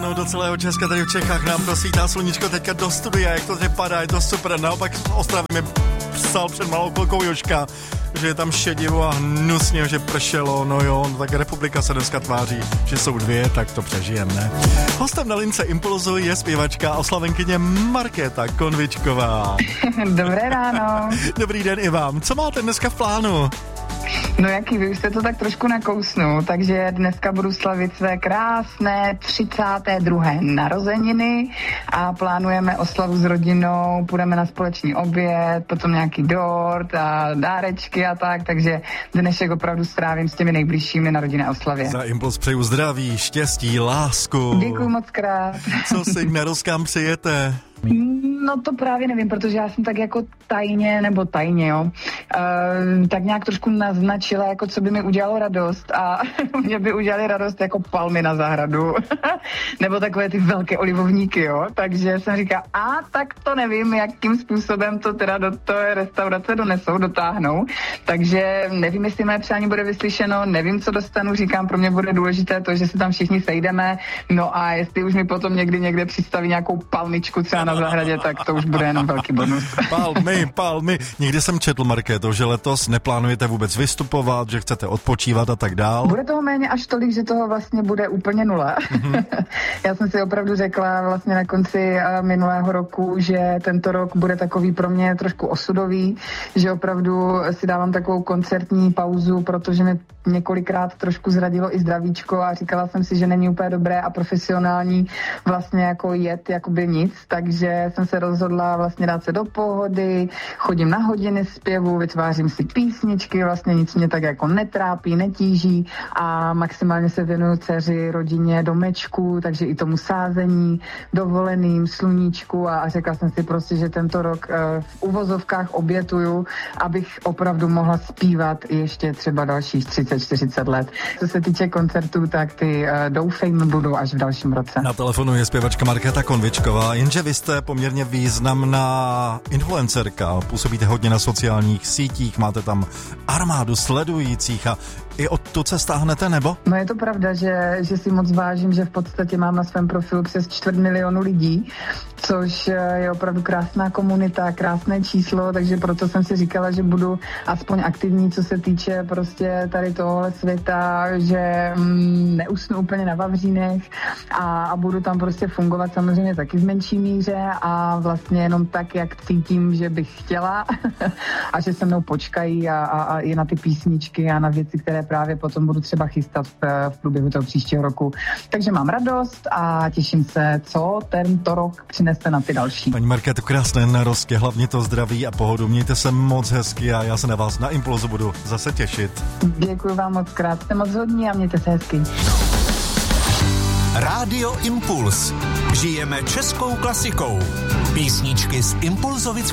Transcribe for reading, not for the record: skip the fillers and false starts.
ráno do celého Česka, tady v Čechách nám prosvítá sluníčko teďka do studia, jak to vypadá, je to super. Naopak v Ostravě mi psal před malou chvilkou Jožka, že je tam šedivo a hnusně, že pršelo, no jo, tak republika se dneska tváří, že jsou dvě, tak to přežijeme, ne? Hostem na lince Impulzu je zpěvačka a oslavenkyně Markéta Konvičková. Dobré ráno. Dobrý den i vám. Co máte dneska v plánu? No jaký, vy už jste to tak trošku nakousnul, takže dneska budu slavit své krásné 32. narozeniny a plánujeme oslavu s rodinou, půjdeme na společný oběd, potom nějaký dort a dárečky a tak, takže dnešek opravdu strávím s těmi nejbližšími na rodinné oslavě. Za Impuls přeju zdraví, štěstí, lásku. Děkuju moc krát. Co si k narozkám přijete? No to právě nevím, protože já jsem tak jako tajně, jo, tak nějak trošku naznačila, jako co by mi udělalo radost a mě by udělali radost jako palmy na zahradu, nebo takové ty velké olivovníky, jo, takže jsem říkala, tak to nevím, jakým způsobem to teda do té restaurace dotáhnou, takže nevím, jestli moje přání bude vyslyšeno, nevím, co dostanu, říkám, pro mě bude důležité to, že se tam všichni sejdeme, no a jestli už mi potom někde přistaví nějakou palmičku třeba na zahradě, tak to už bude jenom velký bonus. Palmy. Někdy jsem četl, Markéto, že letos neplánujete vůbec vystupovat, že chcete odpočívat a tak dál. Bude toho méně až tolik, že toho vlastně bude úplně nula. Mm-hmm. Já jsem si opravdu řekla vlastně na konci minulého roku, že tento rok bude takový pro mě trošku osudový, že opravdu si dávám takovou koncertní pauzu, protože mi několikrát trošku zradilo i zdravíčko a říkala jsem si, že není úplně dobré a profesionální vlastně jako jet jakoby nic, takže jsem se rozhodla vlastně dát se do pohody, chodím na hodiny zpěvu, vytvářím si písničky, vlastně nic mě tak jako netrápí, netíží a maximálně se věnuju dceři, rodině, domečku, takže i tomu sázení, dovoleným, sluníčku a řekla jsem si prostě, že tento rok v uvozovkách obětuju, abych opravdu mohla zpívat ještě třeba dalších 30-40 let. Co se týče koncertů, tak ty doufejme budou až v dalším roce. Na telefonu je zpěvačka Markéta Konvičková, jenže vy jste poměrně významná influencerka, působíte hodně na sociálních sítích, máte tam armádu sledujících a i odtud se stáhnete, nebo? No je to pravda, že si moc vážím, že v podstatě mám na svém profilu přes 250 000 lidí, což je opravdu krásná komunita, krásné číslo, takže proto jsem si říkala, že budu aspoň aktivní, co se týče prostě tady tohohle světa, že neusnu úplně na vavřínech a budu tam prostě fungovat samozřejmě taky v menší míře a vlastně jenom tak, jak cítím, že bych chtěla a že se mnou počkají a i na ty písničky a na věci, které právě potom budu třeba chystat v průběhu toho příštího roku. Takže mám radost a těším se, co tento rok přinese na ty další. Paní Markéto, krásné narozky, hlavně to zdraví a pohodu. Mějte se moc hezky a já se na vás na Impulzu budu zase těšit. Děkuji vám moc krát, jste moc hodní a mějte se hezky. Rádio Impuls. Žijeme českou klasikou. Písničky z Impulzovic